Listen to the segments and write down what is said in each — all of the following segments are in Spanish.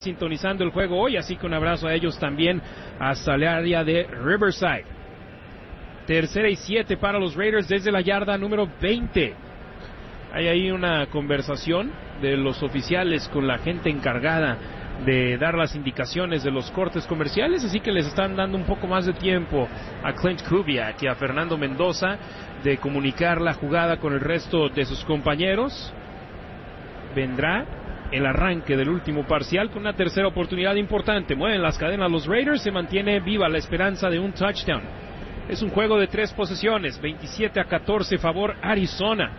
sintonizando el juego hoy, así que un abrazo a ellos también hasta el área de Riverside. 3rd y 7 para los Raiders desde la yarda número 20. Hay ahí una conversación de los oficiales con la gente encargada de dar las indicaciones de los cortes comerciales, así que les están dando un poco más de tiempo a Clint Kubiak y a Fernando Mendoza de comunicar la jugada con el resto de sus compañeros. Vendrá el arranque del último parcial con una tercera oportunidad importante. Mueven las cadenas los Raiders, se mantiene viva la esperanza de un touchdown. Es un juego de 3 posesiones, 27-14 favor Arizona.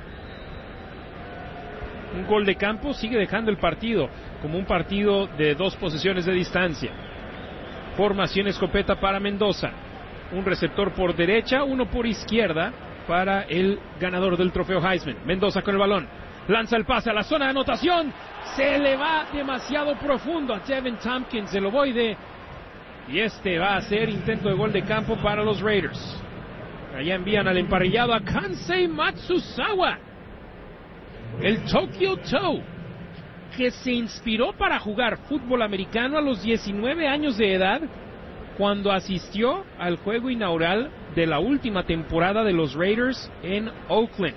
Un gol de campo sigue dejando el partido como un partido de 2 posesiones de distancia. Formación escopeta para Mendoza. Un receptor por derecha, uno por izquierda para el ganador del trofeo Heisman. Mendoza con el balón. Lanza el pase a la zona de anotación. Se le va demasiado profundo a Devin Tompkins, el ovoide. Y este va a ser intento de gol de campo para los Raiders. Allá envían al emparrillado a Kansei Matsuzawa, el Tokyo Toe, que se inspiró para jugar fútbol americano a los 19 años de edad, cuando asistió al juego inaugural de la última temporada de los Raiders en Oakland.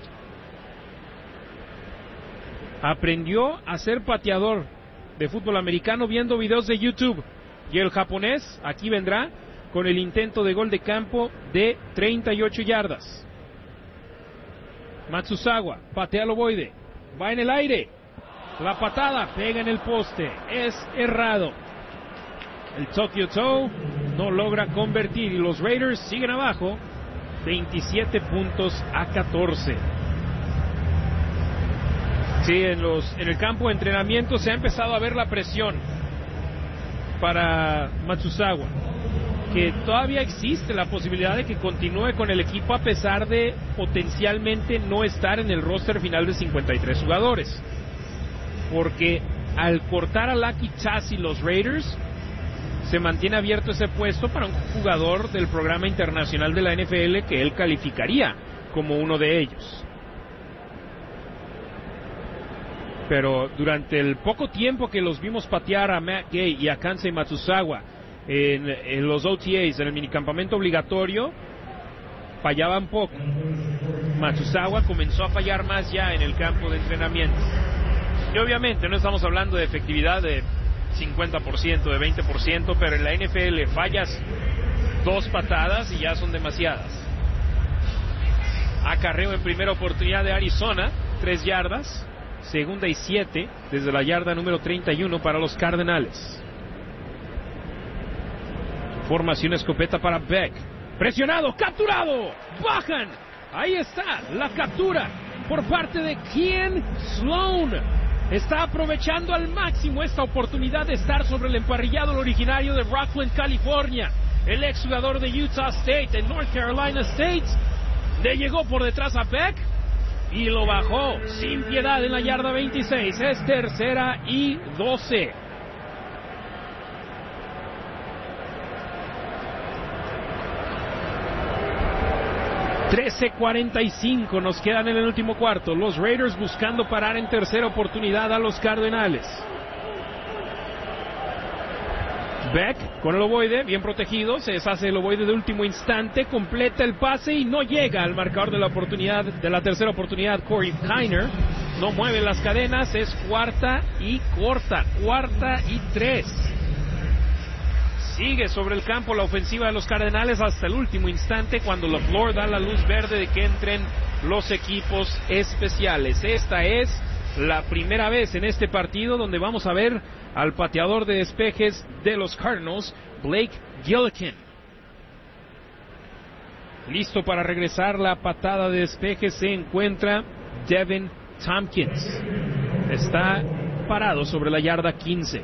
Aprendió a ser pateador de fútbol americano viendo videos de YouTube. Y el japonés aquí vendrá con el intento de gol de campo de 38 yardas. Matsuzawa patea al ovoide. Va en el aire. La patada pega en el poste. Es errado. El Tokyo Toe no logra convertir y los Raiders siguen abajo 27-14. Sí, en el campo de entrenamiento se ha empezado a ver la presión para Matsuzawa, que todavía existe la posibilidad de que continúe con el equipo a pesar de potencialmente no estar en el roster final de 53 jugadores, porque al cortar a Lucky Chassi los Raiders, se mantiene abierto ese puesto para un jugador del programa internacional de la NFL que él calificaría como uno de ellos. Pero durante el poco tiempo que los vimos patear a Matt Gay y a Kansei Matsuzawa en los OTAs, en el minicampamento obligatorio, fallaban poco. Matsuzawa comenzó a fallar más ya en el campo de entrenamiento. Y obviamente no estamos hablando de efectividad de 50%, de 20%, pero en la NFL fallas 2 patadas y ya son demasiadas. Acarreo en primera oportunidad de Arizona, 3 yardas. 2nd y 7 desde la yarda número 31 para los Cardenales. Formación escopeta para Beck. Presionado, capturado. Bajan. Ahí está la captura por parte de Ken Sloan. Está aprovechando al máximo esta oportunidad de estar sobre el emparrillado, el originario de Rockland, California. El exjugador de Utah State en North Carolina State. Le llegó por detrás a Beck y lo bajó sin piedad en la yarda 26. Es 3rd y 12. $13:45 nos quedan en el último cuarto. Los Raiders buscando parar en tercera oportunidad a los Cardenales. Beck con el ovoide, bien protegido, se deshace el ovoide de último instante, completa el pase y no llega al marcador de la oportunidad, de la tercera oportunidad. Corey Kiner no mueve las cadenas, es 4ª y corta, 4ª y 3. Sigue sobre el campo la ofensiva de los Cardenales hasta el último instante, cuando LaFleur da la luz verde de que entren los equipos especiales. Esta es la primera vez en este partido donde vamos a ver al pateador de despejes de los Cardinals, Blake Gillikin. Listo para regresar la patada de despeje se encuentra Devin Tompkins. Está parado sobre la yarda 15.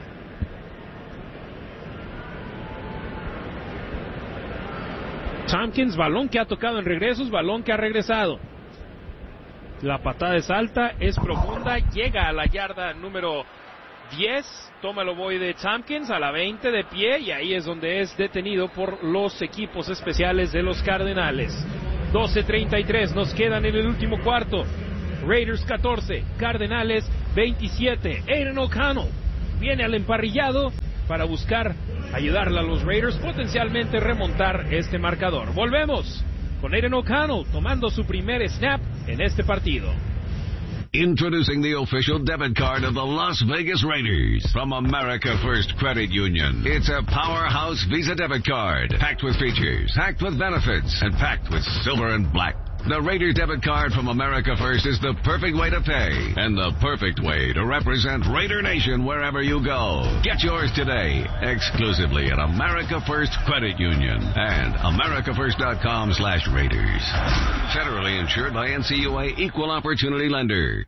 Tompkins, balón que ha tocado en regresos, balón que ha regresado. La patada es alta, es profunda, llega a la yarda número 10, toma el ovoide Tompkins a la 20 de pie y ahí es donde es detenido por los equipos especiales de los Cardenales. 12:33 nos quedan en el último cuarto. Raiders 14, Cardenales 27. Aiden O'Connell viene al emparrillado para buscar ayudarle a los Raiders potencialmente remontar este marcador. Volvemos con Aidan O'Connell tomando su primer snap en este partido. Introducing the official debit card of the Las Vegas Raiders from America First Credit Union. It's a powerhouse Visa debit card, packed with features, packed with benefits, and packed with silver and black. The Raider debit card from America First is the perfect way to pay and the perfect way to represent Raider Nation wherever you go. Get yours today, exclusively at America First Credit Union and americafirst.com/Raiders. Federally insured by NCUA Equal Opportunity Lender.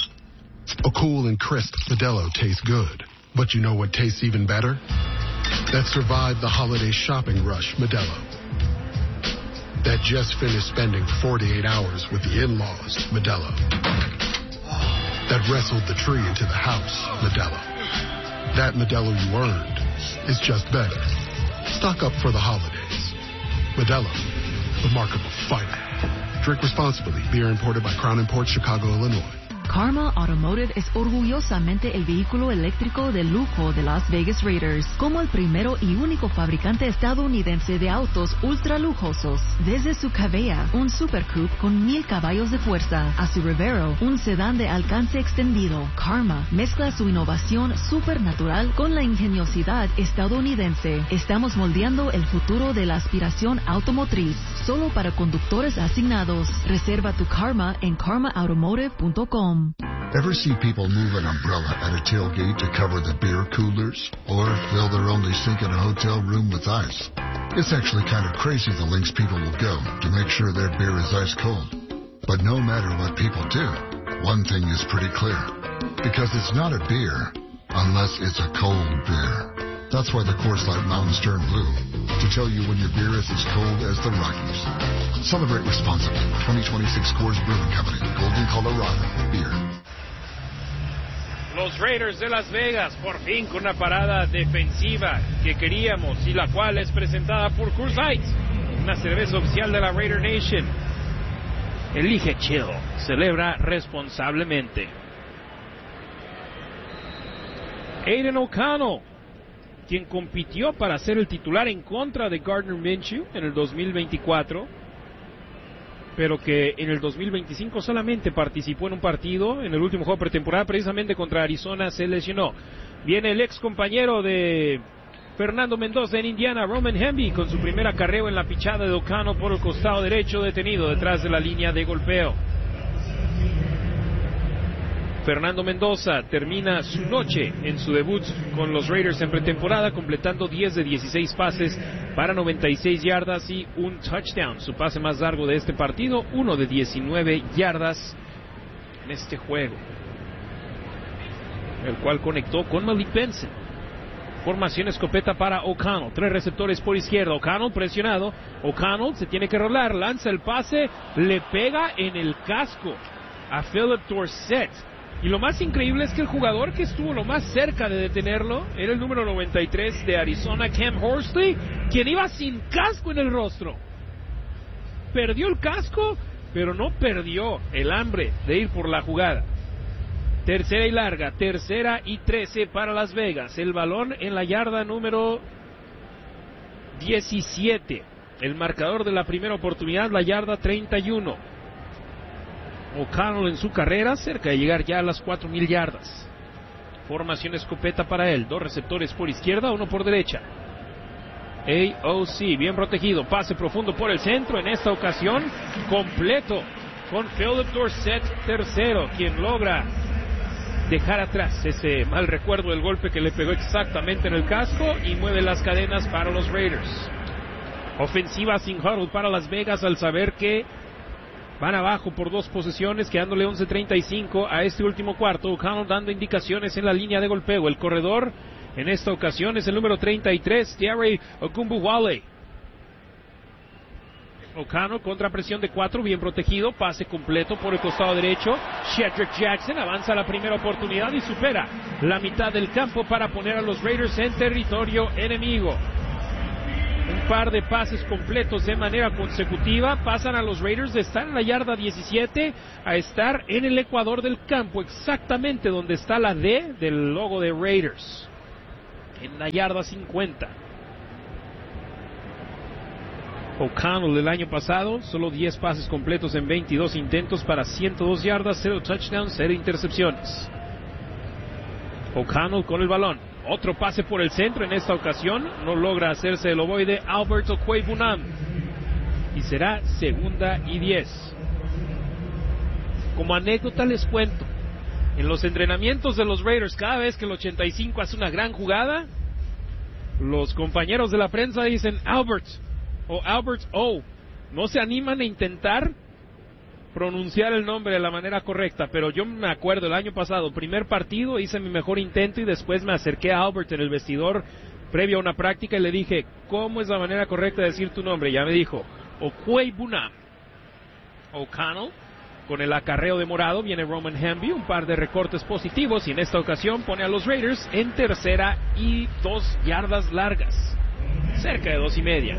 A cool and crisp Modelo tastes good. But you know what tastes even better? That survived the holiday shopping rush, Modelo. That just finished spending 48 hours with the in-laws, Modelo. That wrestled the tree into the house, Modelo. That Modelo you earned is just better. Stock up for the holidays. Modelo, the mark of a fighter. Drink responsibly. Beer imported by Crown Imports, Chicago, Illinois. Karma Automotive es orgullosamente el vehículo eléctrico de lujo de Las Vegas Raiders, como el primero y único fabricante estadounidense de autos ultra lujosos. Desde su Cavea, un Super Coupe con 1000 caballos de fuerza, a su Rivero, un sedán de alcance extendido, Karma mezcla su innovación supernatural con la ingeniosidad estadounidense. Estamos moldeando el futuro de la aspiración automotriz, solo para conductores asignados. Reserva tu Karma en karmaautomotive.com. Ever see people move an umbrella at a tailgate to cover the beer coolers? Or fill their only sink in a hotel room with ice? It's actually kind of crazy the lengths people will go to make sure their beer is ice cold. But no matter what people do, one thing is pretty clear. Because it's not a beer unless it's a cold beer. That's why the Coors Light Mountains turn blue, to tell you when your beer is as cold as the Rockies. Celebrate responsibly. 2026 Coors Brewing Company, Golden, Colorado. Beer. Los Raiders de Las Vegas, por fin con una parada defensiva que queríamos y la cual es presentada por Coors Light, una cerveza oficial de la Raider Nation. Elige chill, celebra responsablemente. Aidan O'Connell, quien compitió para ser el titular en contra de Gardner Minshew en el 2024, pero que en el 2025 solamente participó en un partido, en el último juego pretemporada, precisamente contra Arizona, se lesionó. Viene el ex compañero de Fernando Mendoza en Indiana, Roman Hemby, con su primer acarreo en la pichada de O'Connell por el costado derecho, detenido detrás de la línea de golpeo. Fernando Mendoza termina su noche en su debut con los Raiders en pretemporada, completando 10 de 16 pases para 96 yardas y un touchdown. Su pase más largo de este partido, 1 de 19 yardas en este juego, el cual conectó con Malik Benson. Formación escopeta para O'Connell, 3 receptores por izquierda. O'Connell presionado, O'Connell se tiene que rolar, lanza el pase, le pega en el casco a Philip Dorsett. Y lo más increíble es que el jugador que estuvo lo más cerca de detenerlo era el número 93 de Arizona, Cam Horsley, quien iba sin casco en el rostro. Perdió el casco, pero no perdió el hambre de ir por la jugada. Tercera y larga, tercera y 13 para Las Vegas. El balón en la yarda número 17. El marcador de la primera oportunidad, la yarda 31. O'Connell en su carrera, cerca de llegar ya a las 4,000 yardas. Formación escopeta para él. 2 receptores por izquierda, 1 por derecha. AOC, bien protegido. Pase profundo por el centro. En esta ocasión, completo con Philip Dorsett, tercero, quien logra dejar atrás ese mal recuerdo del golpe que le pegó exactamente en el casco y mueve las cadenas para los Raiders. Ofensiva sin huddle para Las Vegas al saber que van abajo por 2 posesiones, quedándole 11:35 a este último cuarto. O'Connell dando indicaciones en la línea de golpeo. El corredor en esta ocasión es el número 33, Tiare Ogunbowale. O'Connell contra presión de 4, bien protegido, pase completo por el costado derecho. Shedrick Jackson avanza a la primera oportunidad y supera la mitad del campo para poner a los Raiders en territorio enemigo. Un par de pases completos de manera consecutiva pasan a los Raiders de estar en la yarda 17 a estar en el ecuador del campo, exactamente donde está la D del logo de Raiders. en la yarda 50. O'Connell el año pasado, solo 10 pases completos en 22 intentos para 102 yardas, 0 touchdowns, 0 intercepciones. O'Connell con el balón. Otro pase por el centro, en esta ocasión no logra hacerse el ovoide Albert Okwuegbunam. Y será 2nd y 10. Como anécdota les cuento, en los entrenamientos de los Raiders, cada vez que el 85 hace una gran jugada, los compañeros de la prensa dicen Albert O. No se animan a intentar pronunciar el nombre de la manera correcta, pero yo me acuerdo el año pasado, primer partido, hice mi mejor intento y después me acerqué a Albert en el vestidor previo a una práctica y le dije, ¿cómo es la manera correcta de decir tu nombre? Y ya me dijo, Okwuegbunam. O'Connell, con el acarreo de morado, viene Roman Hamby, un par de recortes positivos y en esta ocasión pone a los Raiders en 3rd y 2 yardas largas, cerca de 2.5.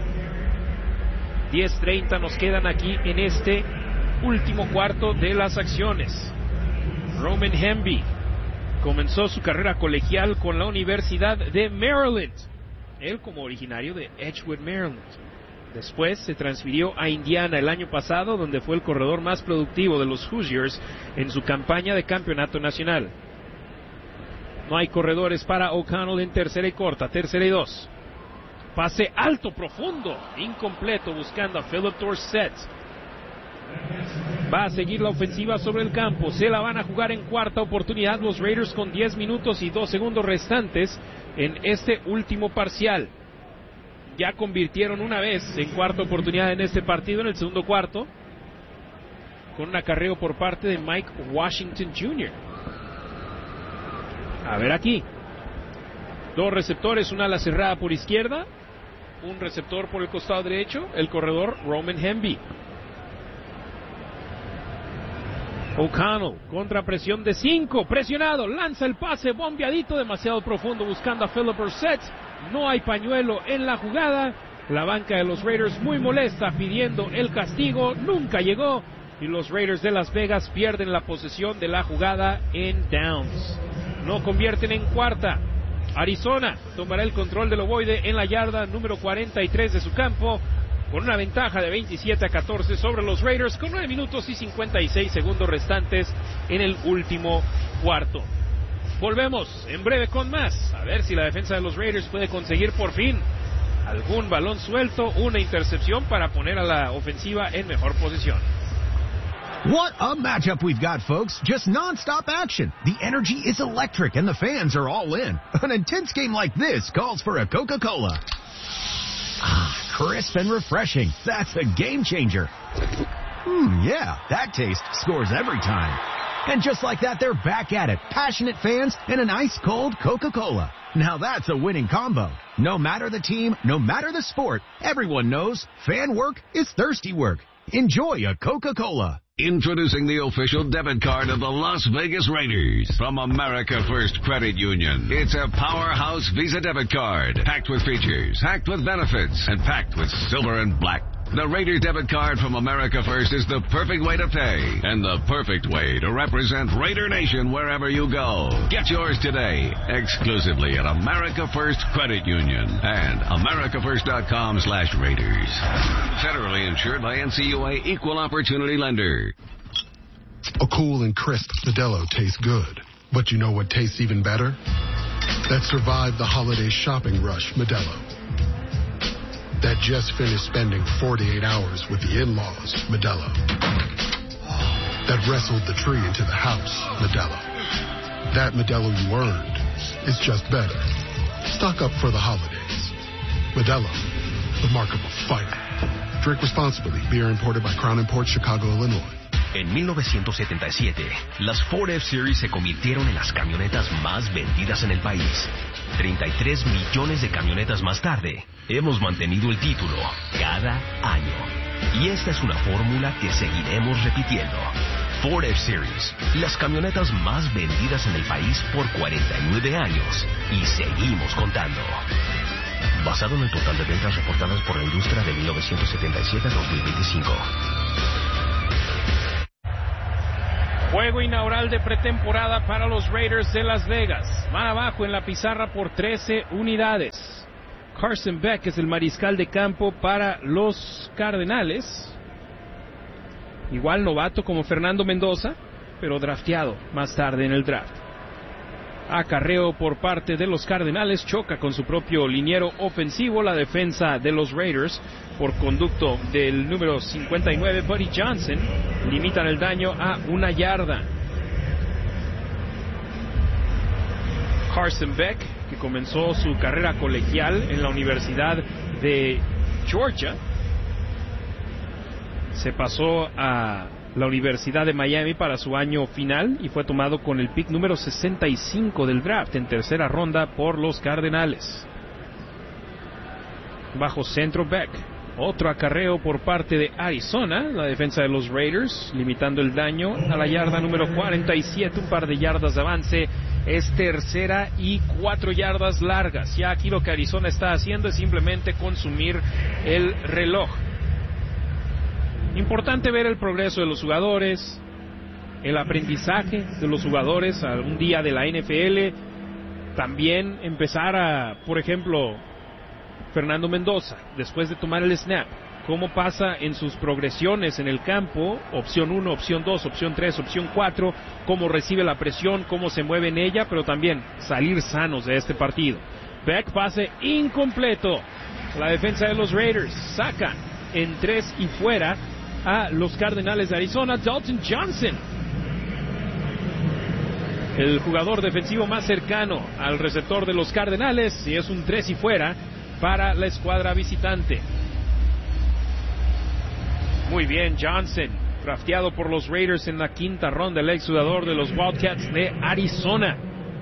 10:30 nos quedan aquí en este último cuarto de las acciones. Roman Hamby comenzó su carrera colegial con la Universidad de Maryland, él como originario de Edgewood, Maryland. Después se transfirió a Indiana el año pasado, donde fue el corredor más productivo de los Hoosiers en su campaña de campeonato nacional. No hay corredores para O'Connell en 3rd y corta, 3rd y 2. Pase alto, profundo, incompleto, buscando a Philip Dorsett. Va a seguir la ofensiva sobre el campo. Se la van a jugar en 4ª oportunidad los Raiders con 10 minutos y 2 segundos restantes en este último parcial. Ya convirtieron una vez en 4ª oportunidad en este partido, en el segundo cuarto, con un acarreo por parte de Mike Washington Jr. A ver aquí. 2 receptores, una ala cerrada por izquierda, un receptor por el costado derecho, el corredor Roman Hamby. O'Connell, contra presión de 5, presionado, lanza el pase bombeadito, demasiado profundo, buscando a Philip Dorsett. No hay pañuelo en la jugada. La banca de los Raiders muy molesta, pidiendo el castigo. Nunca llegó. Y los Raiders de Las Vegas pierden la posesión de la jugada en downs. No convierten en 4ª. Arizona tomará el control del ovoide en la yarda número 43 de su campo, con una ventaja de 27-14 sobre los Raiders, con 9 minutos y 56 segundos restantes en el último cuarto. Volvemos en breve con más, a ver si la defensa de los Raiders puede conseguir por fin algún balón suelto, una intercepción para poner a la ofensiva en mejor posición. What a matchup we've got, folks. Just non-stop action. The energy is electric and the fans are all in. An intense game like this calls for a Coca-Cola. Ah, crisp and refreshing. That's a game changer. Yeah, that taste scores every time. And just like that, they're back at it. Passionate fans and an ice-cold Coca-Cola. Now that's a winning combo. No matter the team, no matter the sport, everyone knows fan work is thirsty work. Enjoy a Coca-Cola. Introducing the official debit card of the Las Vegas Raiders from America First Credit Union. It's a powerhouse Visa debit card, packed with features, packed with benefits, and packed with silver and black. The Raiders debit card from America First is the perfect way to pay and the perfect way to represent Raider Nation wherever you go. Get yours today, exclusively at America First Credit Union and americafirst.com/Raiders. Federally insured by NCUA Equal Opportunity Lender. A cool and crisp Modelo tastes good. But you know what tastes even better? That survived the holiday shopping rush, Modelo. That just finished spending 48 hours with the in-laws, Modelo. That wrestled the tree into the house, Modelo. That Modelo you earned is just better. Stock up for the holidays. Modelo, the mark of a fighter. Drink responsibly. Beer imported by Crown Imports, Chicago, Illinois. En 1977, las Ford F-Series se convirtieron en las camionetas más vendidas en el país. 33 millones de camionetas más tarde, hemos mantenido el título cada año. Y esta es una fórmula que seguiremos repitiendo. Ford F-Series, las camionetas más vendidas en el país por 49 años. Y seguimos contando. Basado en el total de ventas reportadas por la industria de 1977 a 2025. Juego inaugural de pretemporada para los Raiders de Las Vegas. Van abajo en la pizarra por 13 unidades. Carson Beck es el mariscal de campo para los Cardenales. Igual novato como Fernando Mendoza, pero drafteado más tarde en el draft. Acarreo por parte de los Cardenales, choca con su propio liniero ofensivo. La defensa de los Raiders, por conducto del número 59, Buddy Johnson, limitan el daño a 1 yarda. Carson Beck, que comenzó su carrera colegial en la Universidad de Georgia, se pasó a la Universidad de Miami para su año final y fue tomado con el pick número 65 del draft en tercera ronda por los Cardenales. Bajo centro Beck. Otro acarreo por parte de Arizona, la defensa de los Raiders, limitando el daño a la yarda número 47, un par de yardas de avance. Es tercera y 4 yardas largas. Ya aquí lo que Arizona está haciendo es simplemente consumir el reloj. Importante ver el progreso de los jugadores, el aprendizaje de los jugadores algún día de la NFL. También empezar a, por ejemplo, Fernando Mendoza, después de tomar el snap, cómo pasa en sus progresiones en el campo, opción 1, opción 2, opción 3, opción 4, cómo recibe la presión, cómo se mueve en ella, pero también salir sanos de este partido. Beck, pase incompleto. La defensa de los Raiders saca en 3 y fuera a los Cardenales de Arizona. Dalton Johnson, el jugador defensivo más cercano al receptor de los Cardenales, y es un 3 y fuera para la escuadra visitante. Muy bien, Johnson, drafteado por los Raiders en la 5ª ronda, el ex jugador de los Wildcats de Arizona.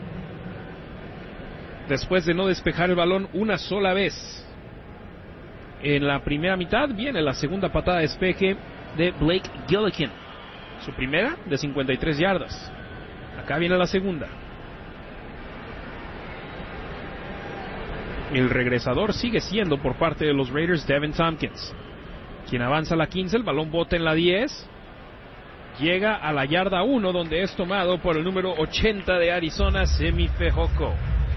Después de no despejar el balón una sola vez en la primera mitad, viene la segunda patada de despeje de Blake Gillikin. Su primera de 53 yardas. Acá viene la segunda. El regresador sigue siendo por parte de los Raiders Devin Tompkins, quien avanza a la 15, el balón bota en la 10. Llega a la yarda 1, donde es tomado por el número 80 de Arizona, Semi Fehoko.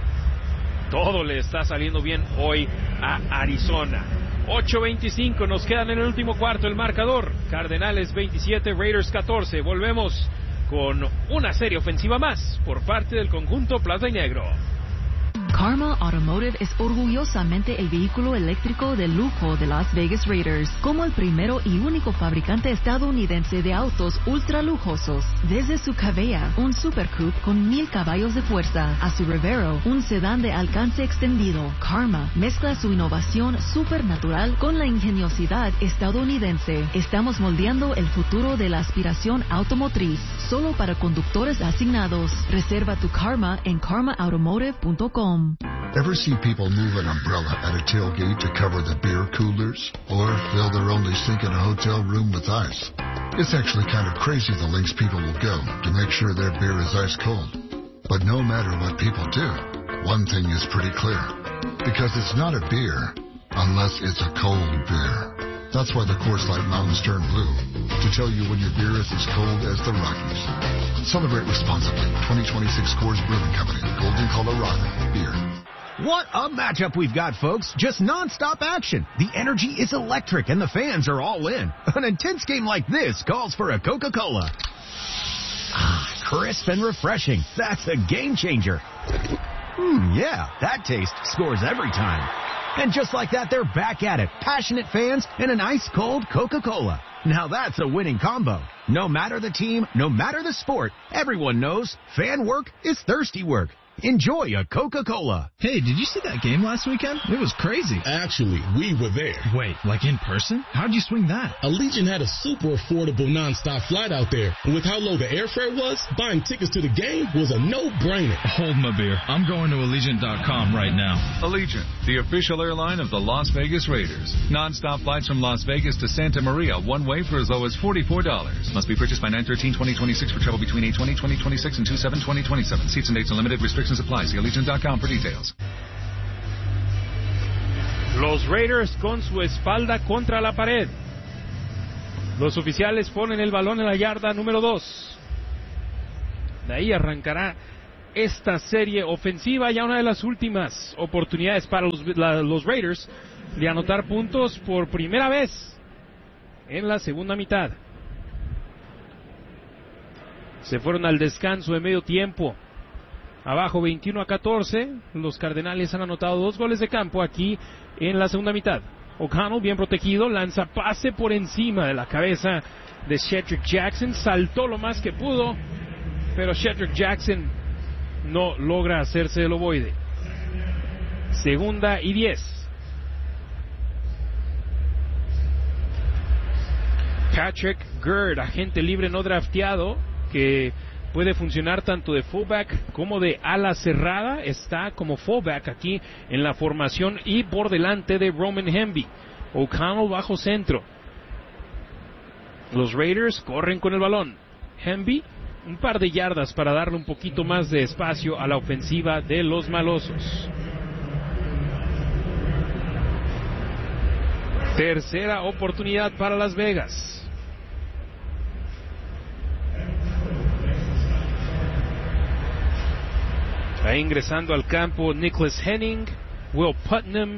Todo le está saliendo bien hoy a Arizona. 8:25 nos quedan en el último cuarto. El marcador: Cardenales 27, Raiders 14. Volvemos con una serie ofensiva más por parte del conjunto Plata y Negro. Karma Automotive es orgullosamente el vehículo eléctrico de lujo de Las Vegas Raiders, como el primero y único fabricante estadounidense de autos ultra lujosos. Desde su Cavea, un Super Coupe con 1000 caballos de fuerza, a su Revero, un sedán de alcance extendido, Karma mezcla su innovación supernatural con la ingeniosidad estadounidense. Estamos moldeando el futuro de la aspiración automotriz, solo para conductores asignados. Reserva tu Karma en karmaautomotive.com. Ever see people move an umbrella at a tailgate to cover the beer coolers? Or fill their only sink in a hotel room with ice? It's actually kind of crazy the lengths people will go to make sure their beer is ice cold. But no matter what people do, one thing is pretty clear. Because it's not a beer unless it's a cold beer. That's why the Coors Light Mountains turn blue, to tell you when your beer is as cold as the Rockies. Celebrate responsibly. 2026 Coors Brewing Company, Golden, Colorado. Beer. What a matchup we've got, folks. Just non-stop action. The energy is electric and the fans are all in. An intense game like this calls for a Coca-Cola. Ah, crisp and refreshing. That's a game changer. Yeah, that taste scores every time. And just like that, they're back at it. Passionate fans and an ice-cold Coca-Cola. Now that's a winning combo. No matter the team, no matter the sport, everyone knows fan work is thirsty work. Enjoy a Coca-Cola. Hey, did you see that game last weekend? It was crazy. Actually, we were there. Wait, like in person? How'd you swing that? Allegiant had a super affordable nonstop flight out there. And with how low the airfare was, buying tickets to the game was a no-brainer. Hold my beer. I'm going to Allegiant.com right now. Allegiant, the official airline of the Las Vegas Raiders. Nonstop flights from Las Vegas to Santa Maria, one way for as low as $44. Must be purchased by 9/13/2026 for travel between 8/20/2026 and 2/7/2027. Seats and dates and limited restrictions apply. See Allegiant.com for details. Los Raiders con su espalda contra la pared. Los oficiales ponen el balón en la yarda número 2. De ahí arrancará esta serie ofensiva, ya una de las últimas oportunidades para los Raiders de anotar puntos por primera vez en la segunda mitad. Se fueron al descanso de medio tiempo. Abajo 21-14. Los Cardenales han anotado 2 goles de campo aquí en la segunda mitad. O'Connell, bien protegido, lanza pase por encima de la cabeza de Shedrick Jackson. Saltó lo más que pudo, pero Shedrick Jackson no logra hacerse del ovoide. 2nd y 10. Patrick Gurd, agente libre no drafteado, que puede funcionar tanto de fullback como de ala cerrada, está como fullback aquí en la formación y por delante de Roman Hemby. O'Connell bajo centro. Los Raiders corren con el balón. Hemby, un par de yardas para darle un poquito más de espacio a la ofensiva de los malosos. Tercera oportunidad para Las Vegas. Está ingresando al campo Nicholas Henning, Will Putnam,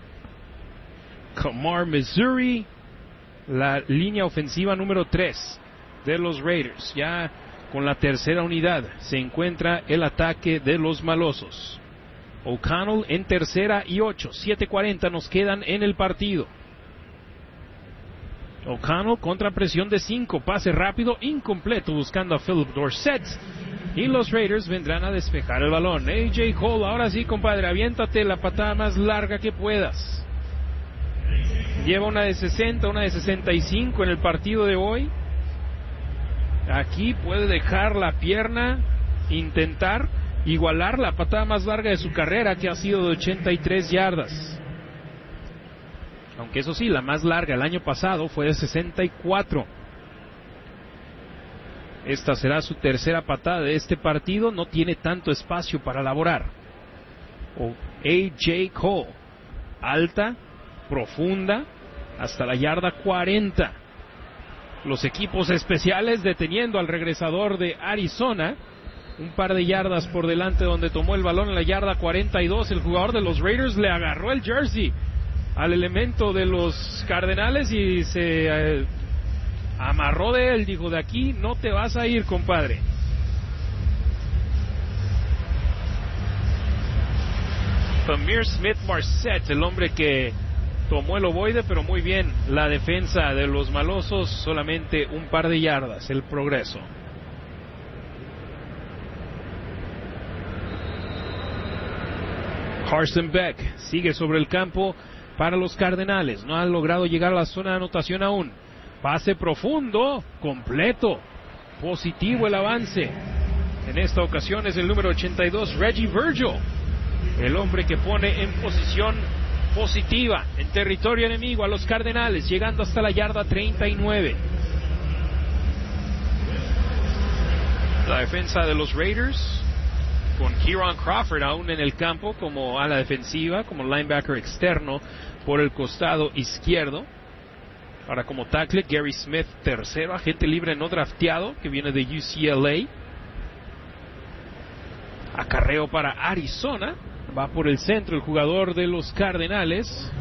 Kamar Missouri, la línea ofensiva número 3 de los Raiders. Ya con la tercera unidad se encuentra el ataque de los malosos. O'Connell en 3rd y 8, 7:40 nos quedan en el partido. O'Connell contra presión de 5, pase rápido, incompleto, buscando a Philip Dorsett. Y los Raiders vendrán a despejar el balón. A.J. Cole, ahora sí, compadre, aviéntate la patada más larga que puedas. Lleva una de 60, una de 65 en el partido de hoy. Aquí puede dejar la pierna, intentar igualar la patada más larga de su carrera, que ha sido de 83 yardas. Aunque eso sí, la más larga el año pasado fue de 64. Esta será su tercera patada de este partido. No tiene tanto espacio para elaborar. A.J. Cole, alta, profunda, hasta la yarda 40. Los equipos especiales deteniendo al regresador de Arizona. Un par de yardas por delante donde tomó el balón en la yarda 42. El jugador de los Raiders le agarró el jersey al elemento de los Cardenales y se amarró de él. Dijo, de aquí no te vas a ir, compadre. Amir Smith-Marset, el hombre que tomó el ovoide, pero muy bien la defensa de los malosos, solamente un par de yardas el progreso. Carson Beck sigue sobre el campo para los Cardenales, no han logrado llegar a la zona de anotación aún. Pase profundo, completo, positivo el avance. En esta ocasión es el número 82, Reggie Virgil, el hombre que pone en posición positiva en territorio enemigo a los Cardenales, llegando hasta la yarda 39. La defensa de los Raiders, con Kieran Crawford aún en el campo como ala defensiva, como linebacker externo por el costado izquierdo. Ahora como tackle, Gary Smith, tercero, agente libre no drafteado, que viene de UCLA. Acarreo para Arizona. Va por el centro el jugador de los Cardenales.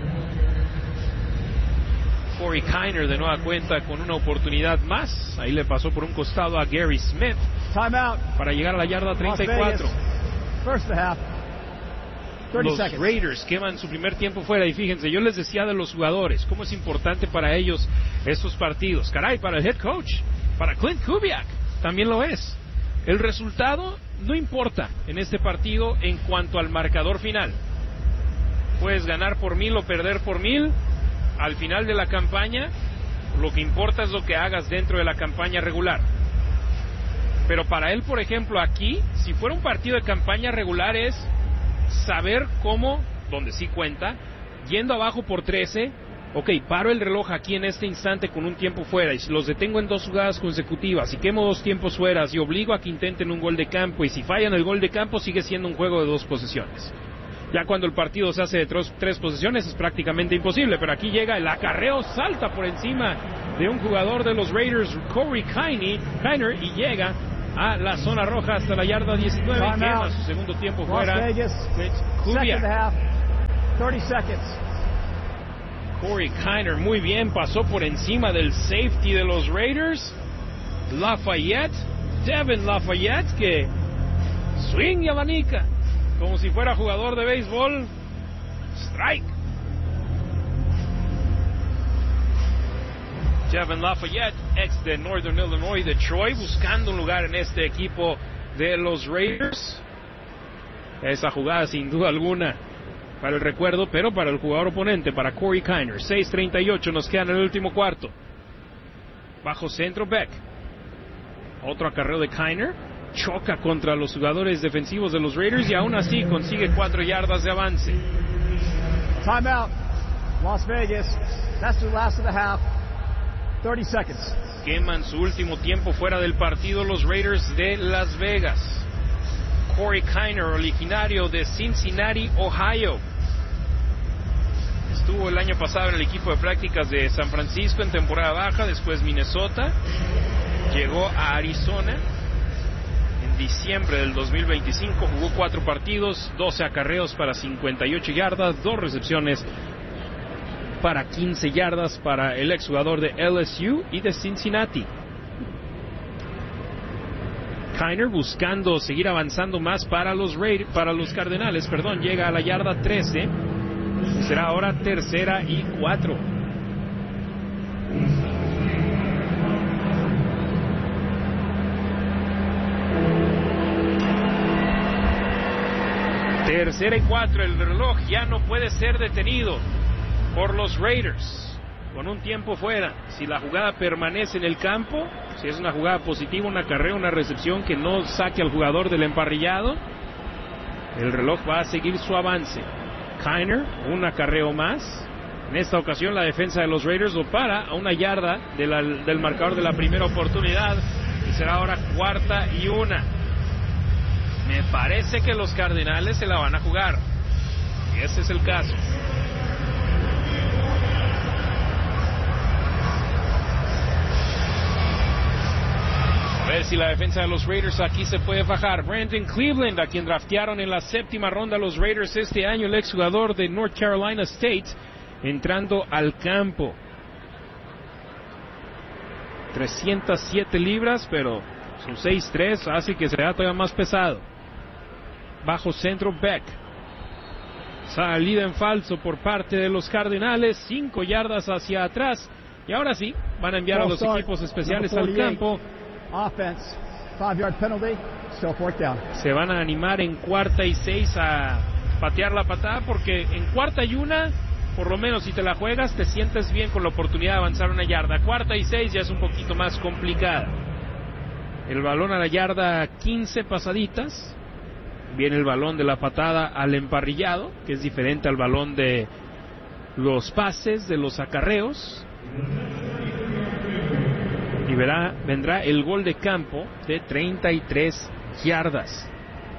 Corey Kiner de nueva cuenta con una oportunidad más. Ahí le pasó por un costado a Gary Smith. Timeout. Para llegar a la yarda 34. First half. 30 Los seconds. Raiders queman su primer tiempo fuera. Y fíjense, yo les decía de los jugadores, cómo es importante para ellos estos partidos. Caray, para el head coach, para Clint Kubiak, también lo es. El resultado no importa en este partido en cuanto al marcador final. Puedes ganar por 1000 o perder por 1000. Al final de la campaña, lo que importa es lo que hagas dentro de la campaña regular. Pero para él, por ejemplo, aquí, si fuera un partido de campaña regular, es saber cómo, donde sí cuenta, yendo abajo por 13, ok, paro el reloj aquí en este instante con un tiempo fuera, y si los detengo en 2 jugadas consecutivas, y quemo 2 tiempos fuera, y obligo a que intenten un gol de campo, y si fallan el gol de campo, sigue siendo un juego de 2 posesiones. Ya cuando el partido se hace de 3 posesiones es prácticamente imposible, pero aquí llega el acarreo, salta por encima de un jugador de los Raiders, Corey Kiner, y llega a la zona roja hasta la yarda 19. Quema su segundo tiempo fuera. Second half, 30 seconds. Corey Kiner muy bien, pasó por encima del safety de los Raiders. Devin Lafayette, que swing y abanica como si fuera jugador de béisbol. Strike. Devin Lafayette, ex de Northern Illinois de Troy, buscando un lugar en este equipo de los Raiders. Esa jugada sin duda alguna para el recuerdo, pero para el jugador oponente, para Corey Kiner. 6:38 nos queda en el último cuarto. Bajo centro, Beck. Otro acarreo de Kiner. Choca contra los jugadores defensivos de los Raiders y aún así consigue 4 yardas de avance. Timeout. Las Vegas. That's the last of the half. 30 seconds. Queman su último tiempo fuera del partido los Raiders de Las Vegas. Corey Kiner, originario de Cincinnati, Ohio. Estuvo el año pasado en el equipo de prácticas de San Francisco en temporada baja, después Minnesota. Llegó a Arizona en diciembre del 2025, jugó 4 partidos, 12 acarreos para 58 yardas, 2 recepciones para 15 yardas para el exjugador de LSU y de Cincinnati. Kiner buscando seguir avanzando más para los Cardenales, llega a la yarda 13. Será ahora 3rd y 4. Tercera y 4, el reloj ya no puede ser detenido por los Raiders. Con un tiempo fuera, si la jugada permanece en el campo, si es una jugada positiva, un acarreo, una recepción que no saque al jugador del emparrillado, el reloj va a seguir su avance. Kiner, un acarreo más. En esta ocasión la defensa de los Raiders lo para a 1 yarda del marcador de la primera oportunidad y será ahora 4ª y 1. Me parece que los Cardenales se la van a jugar. Ese es el caso. A ver si la defensa de los Raiders aquí se puede fajar. Brandon Cleveland, a quien draftearon en la 7ª ronda los Raiders este año, el exjugador de North Carolina State, entrando al campo. 307 libras, pero su 6'3" hace que sea todavía más pesado. Bajo centro, Beck. Salida en falso por parte de los Cardenales, 5 yardas hacia atrás. Y ahora sí, van a enviar a los equipos especiales al campo. Offense, 5-yard penalty, still 4th down. Se van a animar en 4ª y 6 a patear la patada, porque en 4ª y 1, por lo menos si te la juegas, te sientes bien con la oportunidad de avanzar 1 yarda. 4ª y 6 ya es un poquito más complicada. El balón a la yarda 15 pasaditas. Viene el balón de la patada al emparrillado, que es diferente al balón de los pases, de los acarreos. Y vendrá el gol de campo de 33 yardas.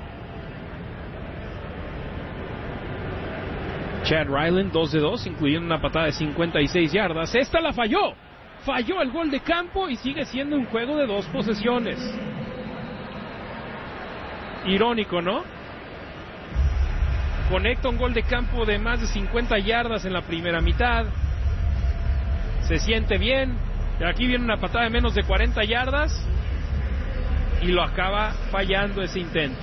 Chad Ryland 2 de 2, incluyendo una patada de 56 yardas. Esta la falló. Falló el gol de campo y sigue siendo un juego de 2 posesiones. Irónico, ¿no? Conecta un gol de campo de más de 50 yardas en la primera mitad. Se siente bien. Y aquí viene una patada de menos de 40 yardas y lo acaba fallando ese intento.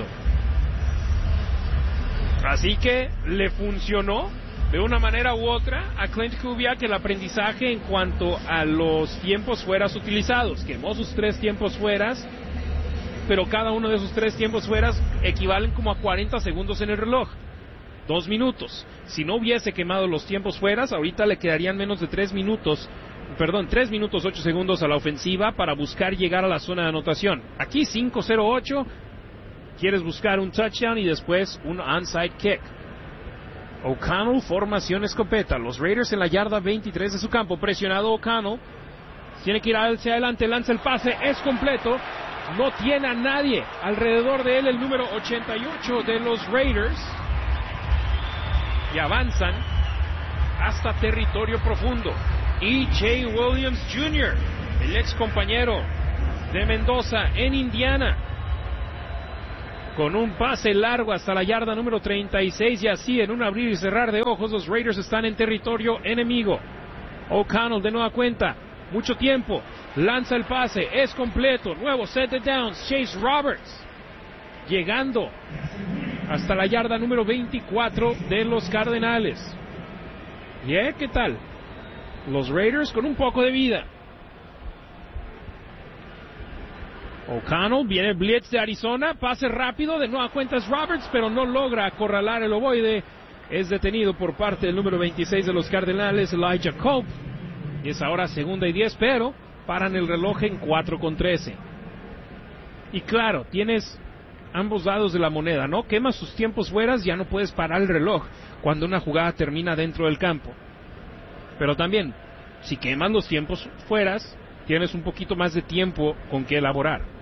Así que le funcionó de una manera u otra a Clint Kubiak el aprendizaje en cuanto a los tiempos fueras utilizados. Quemó sus 3 tiempos fueras, pero cada uno de esos 3 tiempos fueras equivalen como a 40 segundos en el reloj. 2 minutos. Si no hubiese quemado los tiempos fueras, ahorita le quedarían menos de 3 minutos 8 segundos a la ofensiva para buscar llegar a la zona de anotación. Aquí 5-0-8, quieres buscar un touchdown y después un onside kick. O'Connell, formación escopeta. Los Raiders en la yarda 23 de su campo. Presionado O'Connell. Tiene que ir hacia adelante, lanza el pase, es completo. No tiene a nadie alrededor de él el número 88 de los Raiders. Y avanzan hasta territorio profundo. E.J. Williams Jr., el ex compañero de Mendoza en Indiana, con un pase largo hasta la yarda número 36, y así en un abrir y cerrar de ojos los Raiders están en territorio enemigo. O'Connell de nueva cuenta, mucho tiempo, lanza el pase, es completo, nuevo set de downs, Chase Roberts llegando hasta la yarda número 24 de los Cardenales. ¿Qué tal? Los Raiders con un poco de vida. O'Connell, viene el blitz de Arizona, pase rápido, de nueva cuenta es Roberts, pero no logra acorralar el ovoide. Es detenido por parte del número 26 de los Cardenales, Elijah Cope. Y es ahora 2ª y 10, pero paran el reloj en 4:13. Y claro, tienes ambos lados de la moneda, ¿no? Quemas sus tiempos fueras, ya no puedes parar el reloj cuando una jugada termina dentro del campo. Pero también, si quemas los tiempos fueras, tienes un poquito más de tiempo con que elaborar.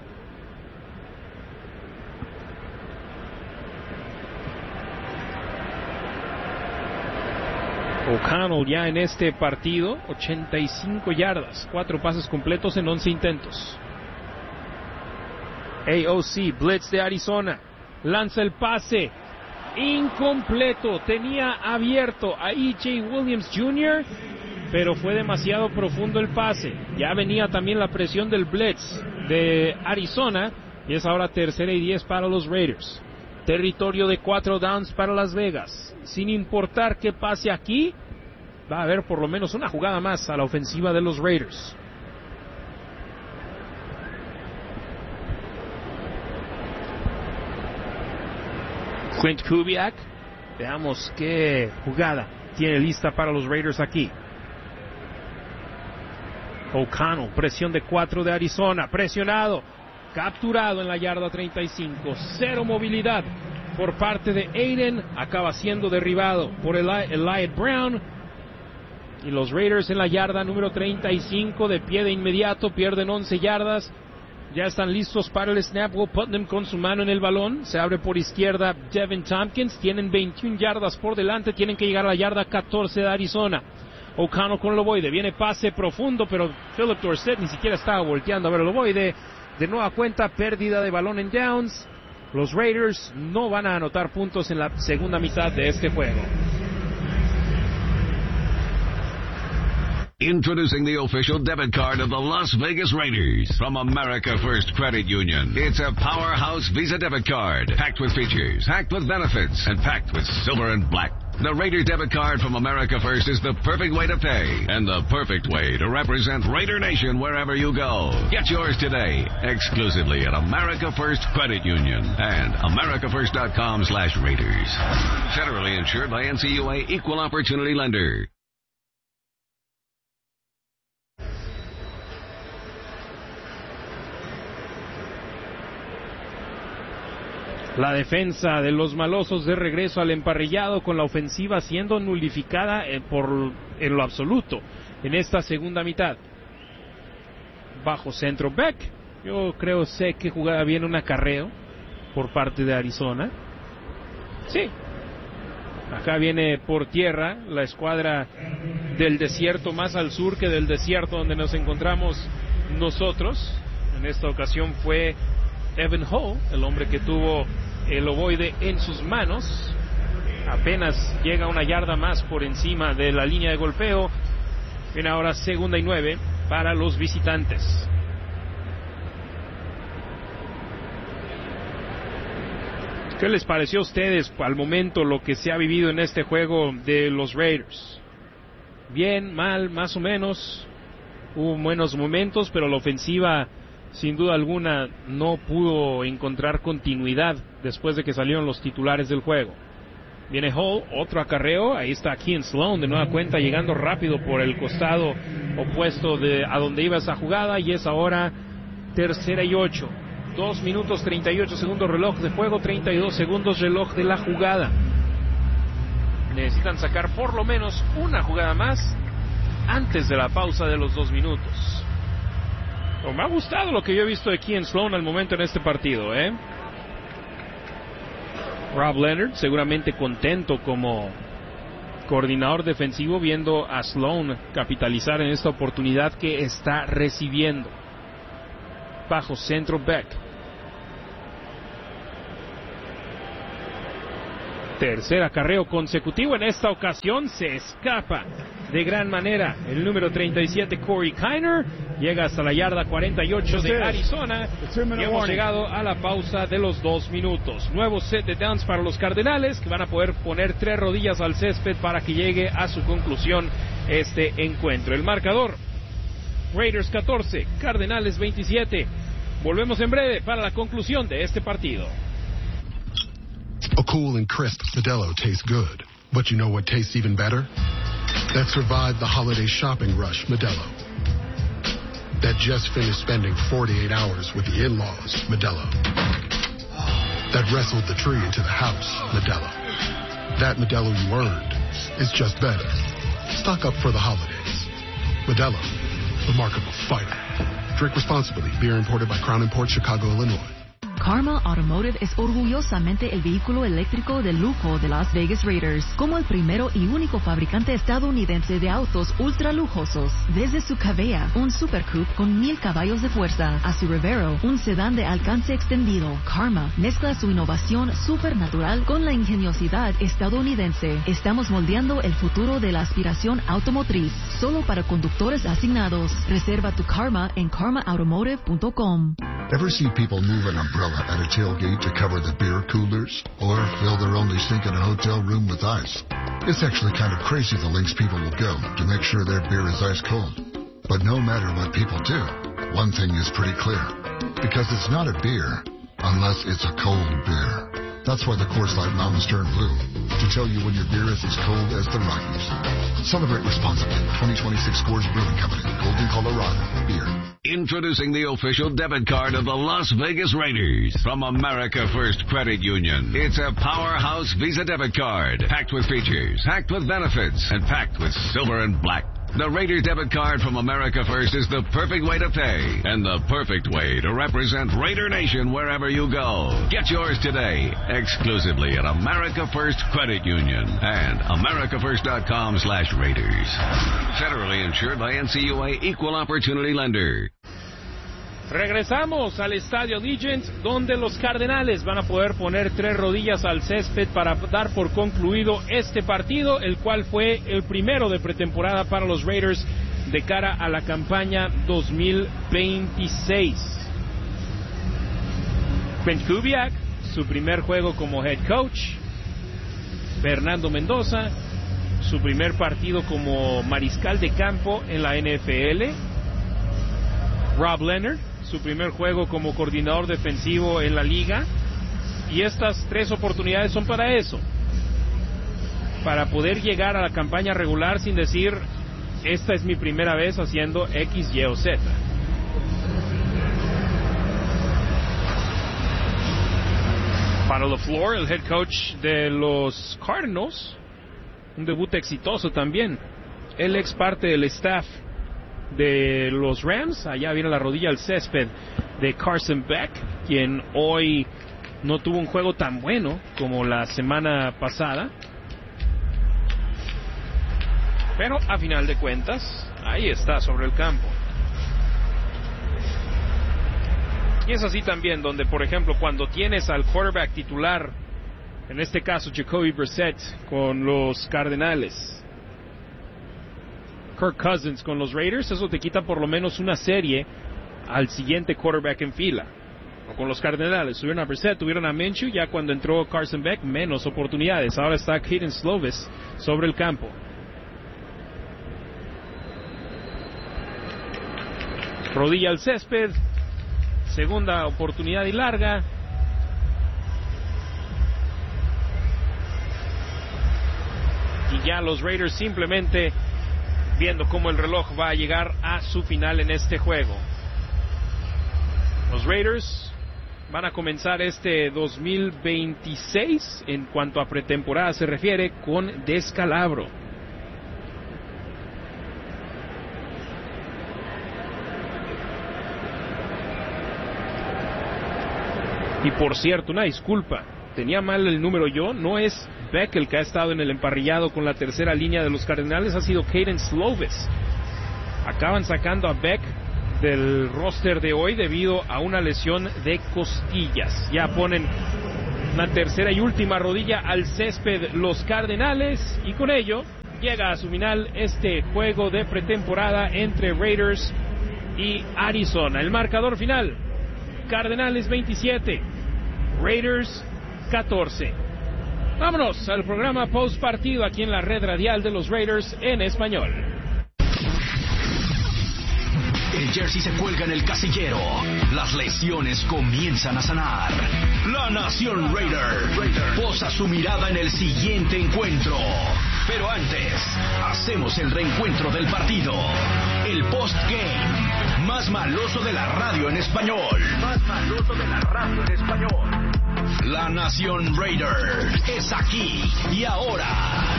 O'Connell ya en este partido, 85 yardas, 4 pases completos en 11 intentos. AOC, blitz de Arizona, lanza el pase, incompleto, tenía abierto a E.J. Williams Jr., pero fue demasiado profundo el pase. Ya venía también la presión del blitz de Arizona, y es ahora 3ª y 10 para los Raiders. Territorio de 4 downs para Las Vegas. Sin importar qué pase aquí, va a haber por lo menos una jugada más a la ofensiva de los Raiders. Clint Kubiak, veamos qué jugada tiene lista para los Raiders aquí. O'Connell, presión de 4 de Arizona, presionado, capturado en la yarda 35, 0 movilidad por parte de Aiden, acaba siendo derribado por Eliot Brown, y los Raiders en la yarda número 35, de pie de inmediato, pierden 11 yardas, ya están listos para el snap. Will Putnam con su mano en el balón, se abre por izquierda Devin Tompkins, tienen 21 yardas por delante, tienen que llegar a la yarda 14 de Arizona. O'Connell con el ovoide, viene pase profundo, pero Philip Dorsett ni siquiera estaba volteando a ver el ovoide. De nueva cuenta, pérdida de balón en downs. Los Raiders no van a anotar puntos en la segunda mitad de este juego. Introducing the official debit card of the Las Vegas Raiders from America First Credit Union. It's a powerhouse Visa debit card, packed with features, packed with benefits, and packed with silver and black. The Raider debit card from America First is the perfect way to pay and the perfect way to represent Raider Nation wherever you go. Get yours today, exclusively at America First Credit Union and americafirst.com/Raiders. Federally insured by NCUA Equal Opportunity Lender. La defensa de los malosos de regreso al emparrillado, con la ofensiva siendo nulificada en lo absoluto en esta segunda mitad. Bajo centro Beck, yo sé que jugaba bien un acarreo por parte de Arizona. Sí, acá viene por tierra la escuadra del desierto, más al sur que del desierto donde nos encontramos nosotros. En esta ocasión fue Evan Hull, el hombre que tuvo el ovoide en sus manos. Apenas llega una yarda más por encima de la línea de golpeo. Viene ahora 2ª y 9 para los visitantes. ¿Qué les pareció a ustedes al momento lo que se ha vivido en este juego de los Raiders? Bien, mal, más o menos. Hubo buenos momentos, pero la ofensiva sin duda alguna no pudo encontrar continuidad después de que salieron los titulares del juego. Viene Hall, otro acarreo, ahí está Kean Sloan de nueva cuenta llegando rápido por el costado opuesto a donde iba esa jugada, y es ahora 3ª y 8. 2 minutos 38 segundos reloj de juego, 32 segundos reloj de la jugada. Necesitan sacar por lo menos una jugada más antes de la pausa de los 2 minutos. Me ha gustado lo que yo he visto de Kean Sloan al momento en este partido, Rob Leonard seguramente contento como coordinador defensivo, viendo a Sloan capitalizar en esta oportunidad que está recibiendo. Bajo centro Beck. Tercer acarreo consecutivo, en esta ocasión se escapa de gran manera el número 37 Corey Kiner, llega hasta la yarda 48 de Arizona y hemos llegado a la pausa de los 2 minutos. Nuevo set de downs para los Cardenales, que van a poder poner 3 rodillas al césped para que llegue a su conclusión este encuentro. El marcador: Raiders 14, Cardenales 27. Volvemos en breve para la conclusión de este partido. A cool and crisp Modelo tastes good, but you know what tastes even better? That survived the holiday shopping rush, Modelo. That just finished spending 48 hours with the in-laws, Modelo. That wrestled the tree into the house, Modelo. That Modelo you earned is just better. Stock up for the holidays. Modelo, the mark of a fighter. Drink responsibly. Beer imported by Crown Imports, Chicago, Illinois. Karma Automotive es orgullosamente el vehículo eléctrico de lujo de Las Vegas Raiders, como el primero y único fabricante estadounidense de autos ultra lujosos. Desde su Cavea, un Super Coupe con 1000 caballos de fuerza, a su Revero, un sedán de alcance extendido, Karma mezcla su innovación supernatural con la ingeniosidad estadounidense. Estamos moldeando el futuro de la aspiración automotriz, solo para conductores asignados. Reserva tu Karma en karmaautomotive.com. Ever see people move an umbrella at a tailgate to cover the beer coolers? Or fill their only sink in a hotel room with ice? It's actually kind of crazy the lengths people will go to make sure their beer is ice cold. But no matter what people do, one thing is pretty clear. Because it's not a beer unless it's a cold beer. That's why the Coors Light Mountains turn blue, to tell you when your beer is as cold as the Rockies. Celebrate responsibly. 2026 Coors Brewing Company, Golden, Colorado. Beer. Introducing the official debit card of the Las Vegas Raiders from America First Credit Union. It's a powerhouse Visa debit card, packed with features, packed with benefits, and packed with silver and black. The Raiders debit card from America First is the perfect way to pay and the perfect way to represent Raider Nation wherever you go. Get yours today, exclusively at America First Credit Union and americafirst.com/Raiders. Federally insured by NCUA Equal Opportunity Lender. Regresamos al Estadio Legends, donde los Cardenales van a poder poner 3 rodillas al césped para dar por concluido este partido, el cual fue el primero de pretemporada para los Raiders de cara a la campaña 2026. Brent Kubiak, su primer juego como head coach. Fernando Mendoza, su primer partido como mariscal de campo en la NFL. Rob Leonard, su primer juego como coordinador defensivo en la liga, y estas 3 oportunidades son para eso, para poder llegar a la campaña regular sin decir esta es mi primera vez haciendo X, Y o Z. Para LaFleur, el head coach de los Cardinals, un debut exitoso también. Él ex parte del staff de los Rams. Allá viene la rodilla al césped de Carson Beck, quien hoy no tuvo un juego tan bueno como la semana pasada, pero a final de cuentas ahí está sobre el campo. Y es así también donde, por ejemplo, cuando tienes al quarterback titular, en este caso Jacoby Brissett con los Cardenales, Kirk Cousins con los Raiders, eso te quita por lo menos una serie al siguiente quarterback en fila. O con los Cardenales, tuvieron a Brissett, tuvieron a Minshew, ya cuando entró Carson Beck, menos oportunidades. Ahora está Kedon Slovis sobre el campo. Rodilla al césped, segunda oportunidad y larga. Y ya los Raiders simplemente viendo cómo el reloj va a llegar a su final en este juego. Los Raiders van a comenzar este 2026 en cuanto a pretemporada se refiere con descalabro. Y por cierto, una disculpa, tenía mal el número yo, no es Beck el que ha estado en el emparrillado con la tercera línea de los Cardenales, ha sido Kedon Slovis. Acaban sacando a Beck del roster de hoy debido a una lesión de costillas. Ya ponen Una tercera y última rodilla al césped los Cardenales, y con ello llega a su final este juego de pretemporada entre Raiders y Arizona. El marcador final: Cardenales 27, Raiders 14. Vámonos al programa post partido aquí en la red radial de los Raiders en español. El jersey se cuelga en el casillero. Las lesiones comienzan a sanar. La Nación Raider posa su mirada en el siguiente encuentro. Pero antes, hacemos el reencuentro del partido. El post-game más maloso de la radio en español. La Nación Raider es aquí y ahora.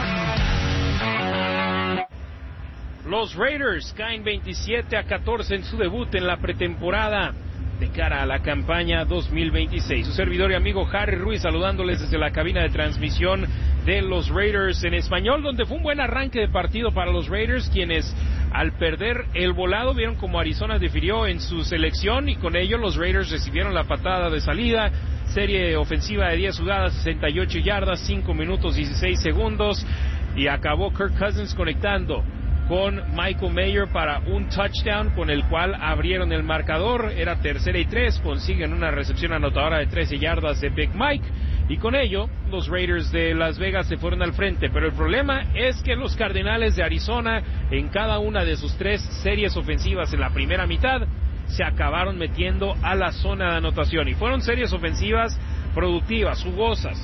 Los Raiders caen 27-14 en su debut en la pretemporada de cara a la campaña 2026. Su servidor y amigo Harry Ruiz saludándoles desde la cabina de transmisión de los Raiders en español, donde fue un buen arranque de partido para los Raiders, quienes al perder el volado vieron como Arizona difirió en su selección, y con ello los Raiders recibieron la patada de salida. Serie ofensiva de 10 jugadas, 68 yardas, 5 minutos 16 segundos, y acabó Kirk Cousins conectando con Michael Mayer para un touchdown con el cual abrieron el marcador. Era 3rd y 3, consiguen una recepción anotadora de 13 yardas de Big Mike, y con ello los Raiders de Las Vegas se fueron al frente. Pero el problema es que los Cardenales de Arizona, en cada una de sus 3 series ofensivas en la primera mitad, se acabaron metiendo a la zona de anotación, y fueron series ofensivas productivas, jugosas.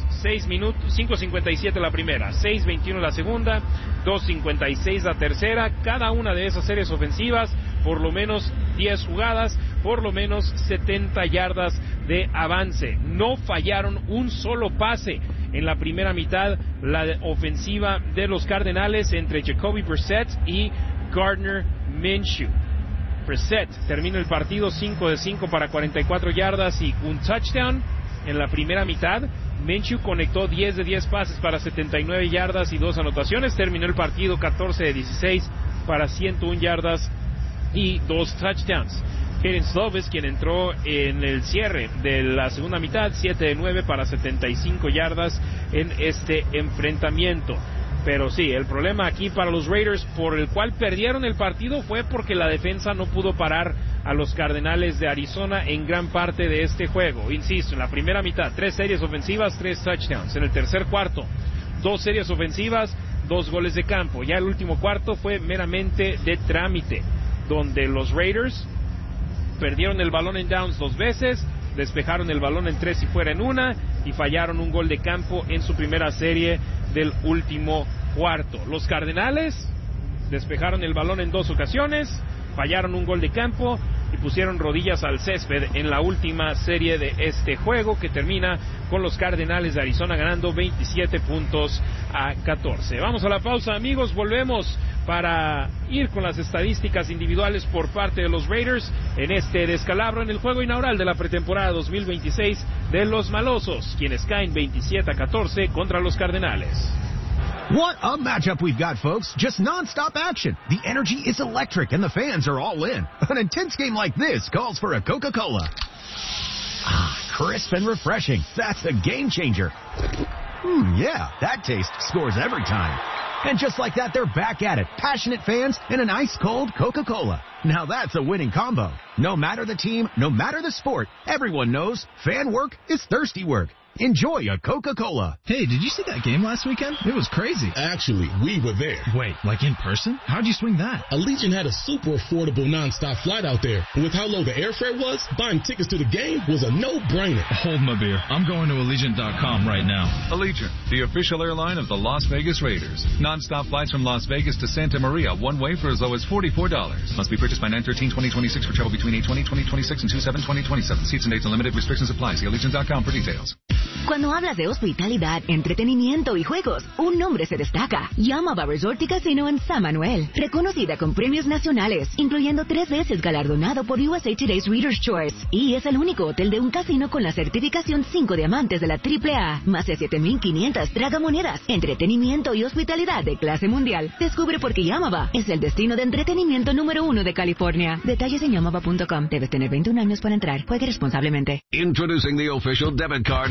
5:57 la primera, 6:21 la segunda, 2:56 la tercera. Cada una de esas series ofensivas, por lo menos 10 jugadas, por lo menos 70 yardas de avance. No fallaron un solo pase en la primera mitad la ofensiva de los Cardenales entre Jacoby Brissett y Gardner Minshew. Brissett termina el partido 5 de 5 para 44 yardas y un touchdown. En la primera mitad, Minshew conectó 10 de 10 pases para 79 yardas y 2 anotaciones. Terminó el partido 14 de 16 para 101 yardas y 2 touchdowns. Kedon Slovis, quien entró en el cierre de la segunda mitad, 7 de 9 para 75 yardas en este enfrentamiento. Pero sí, el problema aquí para los Raiders, por el cual perdieron el partido, fue porque la defensa no pudo parar a los Cardenales de Arizona en gran parte de este juego. Insisto, en la primera mitad, 3 series ofensivas, 3 touchdowns. En el tercer cuarto, 2 series ofensivas, 2 goles de campo. Ya el último cuarto fue meramente de trámite, donde los Raiders perdieron el balón en downs 2 veces, despejaron el balón en 3 y fuera en 1, y fallaron un gol de campo en su primera serie del último cuarto. Los Cardenales despejaron el balón en 2 ocasiones, fallaron un gol de campo y pusieron rodillas al césped en la última serie de este juego, que termina con los Cardenales de Arizona ganando 27-14. Vamos a la pausa, amigos. Volvemos para ir con las estadísticas individuales por parte de los Raiders en este descalabro en el juego inaugural de la pretemporada 2026 de los Malosos, quienes caen 27-14 contra los Cardenales. What a matchup we've got, folks. Just non-stop action. The energy is electric and the fans are all in. An intense game like this calls for a Coca-Cola. Ah, crisp and refreshing. That's a game changer. Yeah, that taste scores every time. And just like that, they're back at it. Passionate fans and an ice-cold Coca-Cola. Now that's a winning combo. No matter the team, no matter the sport, everyone knows fan work is thirsty work. Enjoy a Coca-Cola. Hey, did you see that game last weekend? It was crazy. Actually, we were there. Wait, like in person? How'd you swing that? Allegiant had a super affordable nonstop flight out there. And with how low the airfare was, buying tickets to the game was a no-brainer. Hold my beer. I'm going to Allegiant.com right now. Allegiant, the official airline of the Las Vegas Raiders. Nonstop flights from Las Vegas to Santa Maria, one way for as low as $44. Must be purchased by 9/13/2026 for travel between 8/20/2026 and 2/7/2027. Seats and dates and limited restrictions apply. See Allegiant.com for details. Cuando hablas de hospitalidad, entretenimiento y juegos, un nombre se destaca. Yamava Resort y Casino en San Manuel. Reconocida con premios nacionales, incluyendo 3 veces galardonado por USA Today's Reader's Choice. Y es el único hotel de un casino con la certificación 5 diamantes de la AAA. Más de 7,500 tragamonedas. Entretenimiento y hospitalidad de clase mundial. Descubre por qué Yamava es el destino de entretenimiento número 1 de California. Detalles en yamava.com. Debes tener 21 años para entrar. Juegue responsablemente. Introducing the official debit card of the Las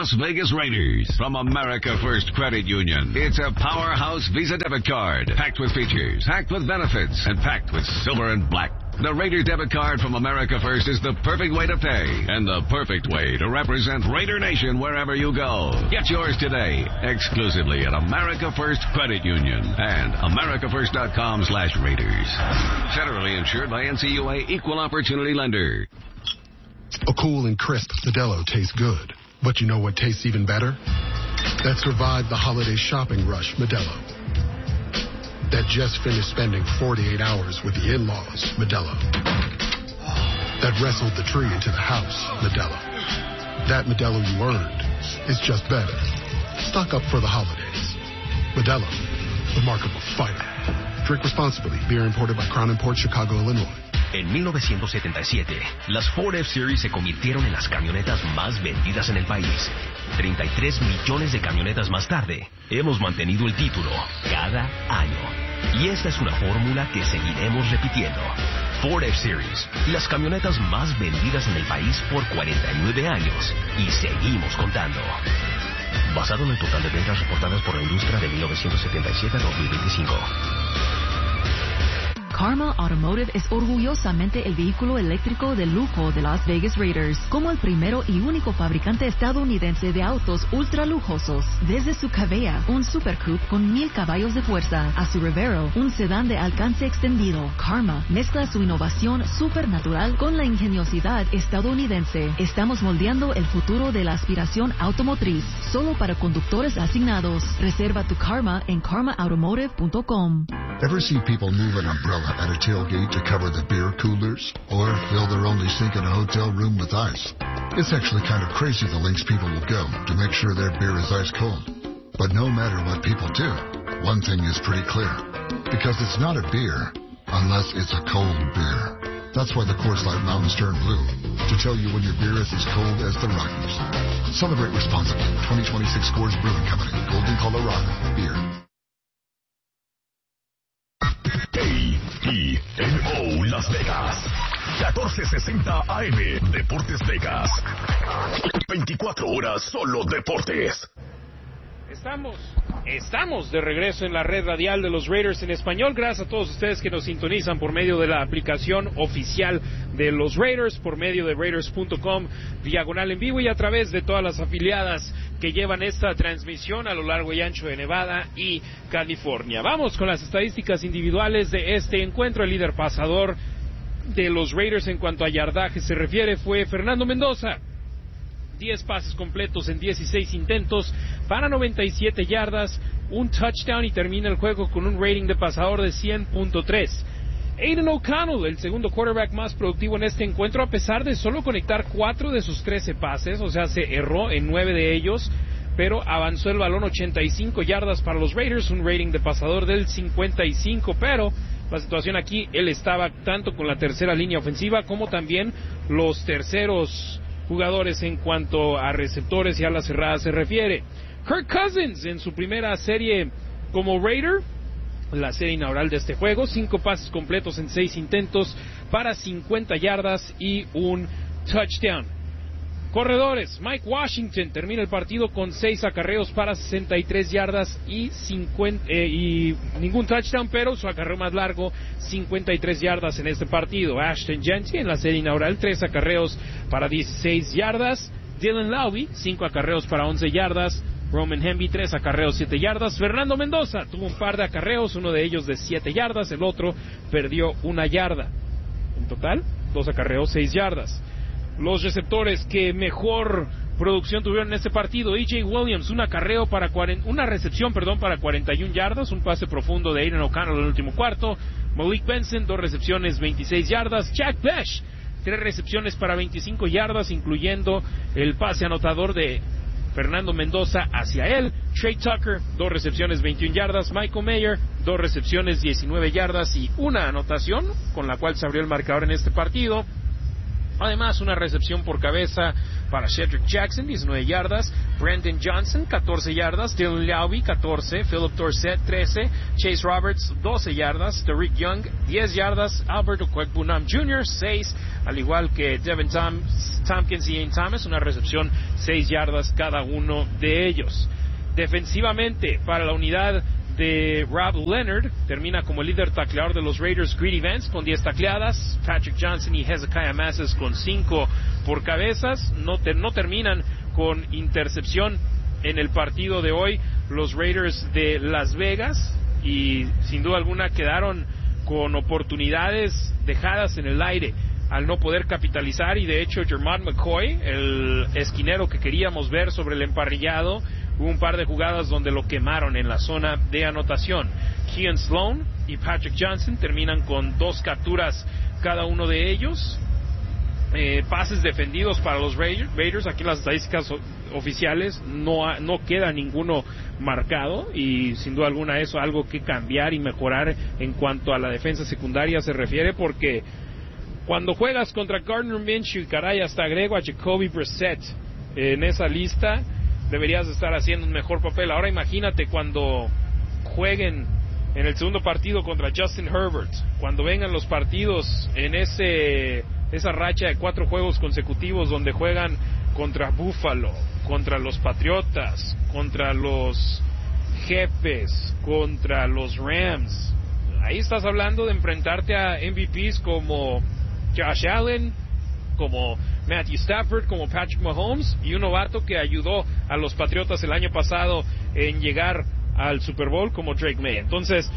Las Vegas Raiders. From America First Credit Union, it's a powerhouse Visa debit card, packed with features, packed with benefits, and packed with silver and black. The Raider debit card from America First is the perfect way to pay and the perfect way to represent Raider Nation wherever you go. Get yours today, exclusively at America First Credit Union and americafirst.com/Raiders. Federally insured by NCUA Equal Opportunity Lender. A cool and crisp Modelo tastes good. But you know what tastes even better? That survived the holiday shopping rush, Modelo. That just finished spending 48 hours with the in-laws, Modelo. That wrestled the tree into the house, Modelo. That Modelo you earned is just better. Stock up for the holidays. Modelo, the mark of a fighter. Drink responsibly. Beer imported by Crown Imports, Chicago, Illinois. En 1977, las Ford F-Series se convirtieron en las camionetas más vendidas en el país. 33 millones de camionetas más tarde, hemos mantenido el título cada año. Y esta es una fórmula que seguiremos repitiendo. Ford F-Series, las camionetas más vendidas en el país por 49 años. Y seguimos contando. Basado en el total de ventas reportadas por la industria de 1977 a 2025. Karma Automotive es orgullosamente el vehículo eléctrico de lujo de Las Vegas Raiders, como el primero y único fabricante estadounidense de autos ultra lujosos. Desde su Cavea, un Super Coupe con 1000 caballos de fuerza, a su Revero, un sedán de alcance extendido, Karma mezcla su innovación supernatural con la ingeniosidad estadounidense. Estamos moldeando el futuro de la aspiración automotriz, solo para conductores asignados. Reserva tu Karma en karmaautomotive.com. Ever see people move an umbrella at a tailgate to cover the beer coolers? Or fill their only sink in a hotel room with ice? It's actually kind of crazy the lengths people will go to make sure their beer is ice cold. But no matter what people do, one thing is pretty clear. Because it's not a beer unless it's a cold beer. That's why the Coors Light Mountains turn blue. To tell you when your beer is as cold as the Rockies. Celebrate responsibly. 2026 Coors Brewing Company. Golden, Colorado. Beer. KTNO Las Vegas, 1460 AM, Deportes Vegas. 24 horas solo deportes. Estamos de regreso en la red radial de los Raiders en español. Gracias a todos ustedes que nos sintonizan por medio de la aplicación oficial de los Raiders, por medio de Raiders.com, diagonal en vivo, y a través de todas las afiliadas que llevan esta transmisión a lo largo y ancho de Nevada y California. Vamos con las estadísticas individuales de este encuentro. El líder pasador de los Raiders en cuanto a yardaje se refiere fue Fernando Mendoza. 10 pases completos en 16 intentos para 97 yardas, un touchdown, y termina el juego con un rating de pasador de 100.3. Aiden O'Connell, el segundo quarterback más productivo en este encuentro, a pesar de solo conectar 4 de sus 13 pases, o sea, se erró en 9 de ellos, pero avanzó el balón 85 yardas para los Raiders, un rating de pasador del 55, pero la situación aquí, él estaba tanto con la tercera línea ofensiva como también los terceros jugadores en cuanto a receptores y a las cerradas se refiere. Kirk Cousins en su primera serie como Raider, la serie inaugural de este juego, 5 pases completos en 6 intentos para 50 yardas y un touchdown. Corredores, Mike Washington termina el partido con 6 acarreos para 63 yardas y ningún touchdown, pero su acarreo más largo, 53 yardas en este partido. Ashton Jeanty en la serie inaugural, 3 acarreos para 16 yardas. Dylan Lowry, 5 acarreos para 11 yardas. Roman Hemby, 3 acarreos, 7 yardas. Fernando Mendoza tuvo un par de acarreos, uno de ellos de 7 yardas, el otro perdió 1 yarda. En total, 2 acarreos, 6 yardas. Los receptores que mejor producción tuvieron en este partido: E.J. Williams, una recepción para 41 yardas, un pase profundo de Aiden O'Connell en el último cuarto. Malik Benson, 2 recepciones, 26 yardas. Jack Bech, 3 recepciones para 25 yardas, incluyendo el pase anotador de Fernando Mendoza hacia él. Trey Tucker, 2 recepciones, 21 yardas. Michael Mayer, 2 recepciones, 19 yardas y una anotación, con la cual se abrió el marcador en este partido. Además, una recepción por cabeza para Cedric Jackson, 19 yardas. Brandon Johnson, 14 yardas. Dylan Lowry, 14. Philip Dorsett, 13. Chase Roberts, 12 yardas. Tariq Young, 10 yardas. Albert Okwekbunam Jr., 6. Al igual que Devin Tompkins y Ian Thomas, una recepción 6 yardas cada uno de ellos. Defensivamente, para la unidad de Rob Leonard, termina como líder tacleador de los Raiders Greedy Vance con 10 tacleadas. Patrick Johnson y Hezekiah Masses con 5 por cabezas. No terminan con intercepción en el partido de hoy los Raiders de Las Vegas, y sin duda alguna quedaron con oportunidades dejadas en el aire al no poder capitalizar, y de hecho Jermont McCoy, el esquinero que queríamos ver sobre el emparrillado, hubo un par de jugadas donde lo quemaron en la zona de anotación. Keon Sloan y Patrick Johnson terminan con 2 capturas cada uno de ellos. Pases defendidos para los Raiders. Aquí en las estadísticas oficiales no queda ninguno marcado, y sin duda alguna eso es algo que cambiar y mejorar en cuanto a la defensa secundaria se refiere, porque cuando juegas contra Gardner Minshew, y caray, hasta agrego a Jacoby Brissett en esa lista, deberías estar haciendo un mejor papel. Ahora imagínate cuando jueguen en el segundo partido contra Justin Herbert, cuando vengan los partidos en esa racha de 4 juegos consecutivos donde juegan contra Buffalo, contra los Patriotas, contra los Jefes, contra los Rams. Ahí estás hablando de enfrentarte a MVPs como Josh Allen, como Matthew Stafford, como Patrick Mahomes, y un novato que ayudó a los Patriotas el año pasado en llegar al Super Bowl como Drake May. Entonces,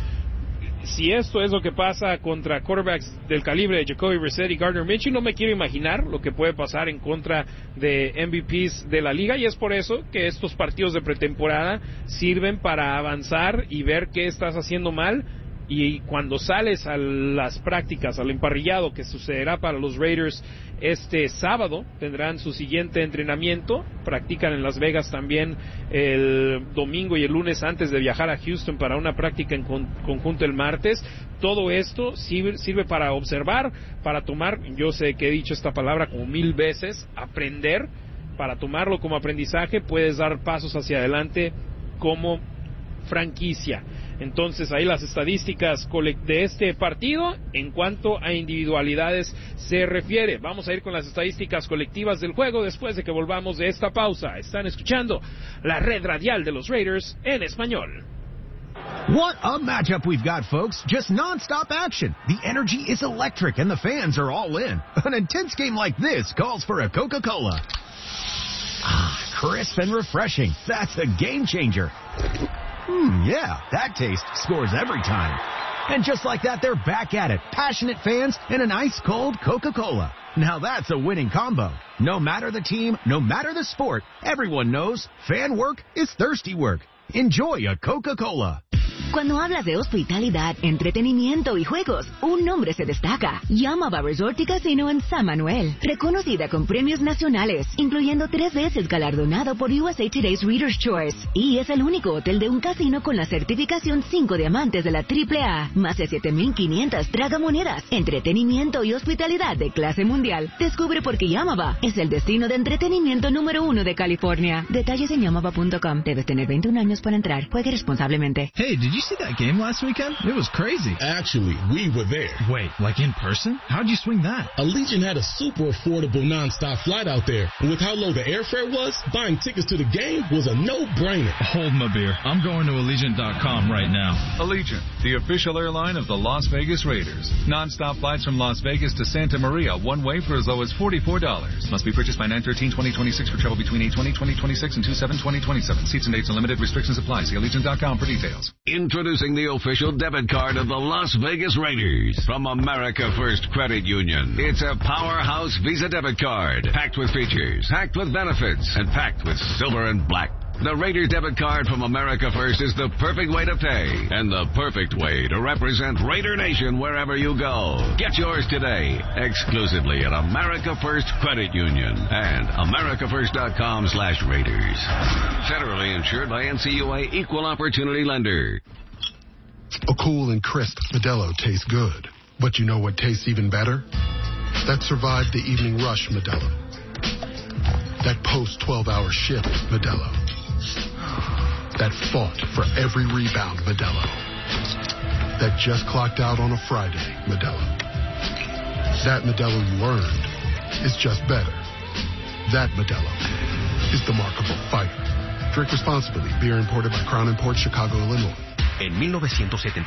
si esto es lo que pasa contra quarterbacks del calibre de Jacoby Brissett y Gardner Minshew, no me quiero imaginar lo que puede pasar en contra de MVPs de la liga, y es por eso que estos partidos de pretemporada sirven para avanzar y ver qué estás haciendo mal. Y cuando sales a las prácticas, al emparrillado que sucederá para los Raiders este sábado, tendrán su siguiente entrenamiento, practican en Las Vegas también el domingo y el lunes antes de viajar a Houston para una práctica en conjunto el martes. Todo esto sirve para observar, para tomar, yo sé que he dicho esta palabra como 1000 veces, aprender, para tomarlo como aprendizaje, puedes dar pasos hacia adelante como franquicia. Entonces ahí las estadísticas de este partido en cuanto a individualidades se refiere. Vamos a ir con las estadísticas colectivas del juego después de que volvamos de esta pausa. Están escuchando la red radial de los Raiders en español. What a matchup we've got, folks. Just non-stop action. The energy is electric and the fans are all in. An intense game like this calls for a Coca-Cola. Ah, crisp and refreshing. That's a game changer. Yeah, that taste scores every time. And just like that, they're back at it. Passionate fans and an ice-cold Coca-Cola. Now that's a winning combo. No matter the team, no matter the sport, everyone knows fan work is thirsty work. Enjoy a Coca-Cola. Cuando hablas de hospitalidad, entretenimiento y juegos, un nombre se destaca. Yamava Resort y Casino en San Manuel. Reconocida con premios nacionales, incluyendo 3 veces galardonado por USA Today's Reader's Choice. Y es el único hotel de un casino con la certificación 5 diamantes de la AAA. Más de 7,500 tragamonedas, entretenimiento y hospitalidad de clase mundial. Descubre por qué Yamava es el destino de entretenimiento número 1 de California. Detalles en yamava.com. Debes tener 21 años para entrar. Juegue responsablemente. Hey, did you see that game last weekend? It was crazy. Actually, we were there. Wait, like in person? How'd you swing that? Allegiant had a super affordable non-stop flight out there. And with how low the airfare was, buying tickets to the game was a no-brainer. Hold my beer. I'm going to Allegiant.com right now. Allegiant, the official airline of the Las Vegas Raiders. Non-stop flights from Las Vegas to Santa Maria, one way for as low as $44. Must be purchased by 9/13/2026 for travel between 8/20/2026 and 2/7/2027. Seats and dates and limited restrictions apply. See Allegiant.com for details. Introducing the official debit card of the Las Vegas Raiders from America First Credit Union. It's a powerhouse Visa debit card, packed with features, packed with benefits, and packed with silver and black. The Raiders debit card from America First is the perfect way to pay and the perfect way to represent Raider Nation wherever you go. Get yours today, exclusively at America First Credit Union and americafirst.com/Raiders. Federally insured by NCUA Equal Opportunity Lender. A cool and crisp Modelo tastes good. But you know what tastes even better? That survived the evening rush, Modelo. That post-12-hour shift, Modelo. That fought for every rebound, Modelo. That just clocked out on a Friday, Modelo. That Modelo you earned is just better. That Modelo is the mark of a fighter. Drink responsibly. Beer imported by Crown Imports, Chicago, Illinois. En 1970